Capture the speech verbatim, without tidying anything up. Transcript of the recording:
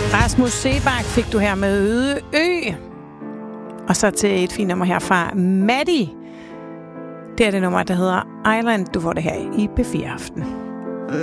Rasmus Sebak fik du her med Øde Ø. Og så til et fint nummer her fra Maddie. Det er det nummer, der hedder Island. Du får det her i P fire Aften.